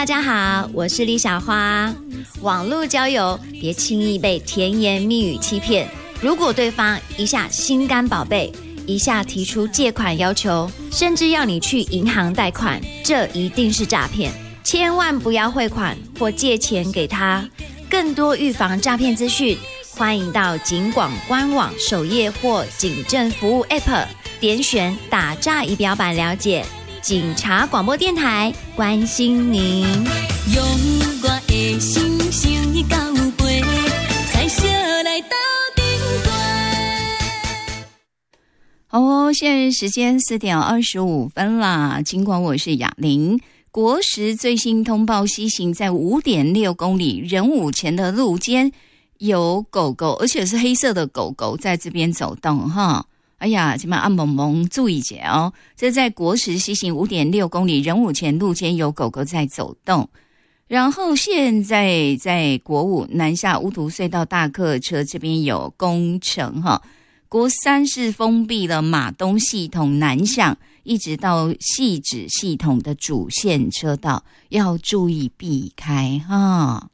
大家好，我是李小花。网络交友别轻易被甜言蜜语欺骗，如果对方一下心肝宝贝，一下提出借款要求，甚至要你去银行贷款，这一定是诈骗，千万不要汇款或借钱给他。更多预防诈骗资讯，欢迎到警广官网首页或警政服务 App 点选打诈仪表板了解。警察广播电台关心您。 用我的心声交陪，彩色来到顶好哦，现在时间4点25分啦。尽管我是雅玲，国时最新通报西行在 5.6 公里仁武前的路间有狗狗，而且是黑色的狗狗在这边走动哈。哎呀，这边暗蒙蒙注意一下哦，这在国时西行 5.6 公里仁武前路间有狗狗在走动。然后现在在国五南下乌涂隧道大客车这边有工程哈，国三是封闭了马东系统南向一直到汐止系统的主线车道，要注意避开哈。